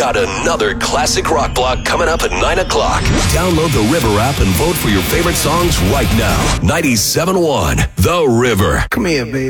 got another classic rock block coming up at 9 o'clock. Download the River app and vote for your favorite songs right now. 97.1 The River. Come here, baby.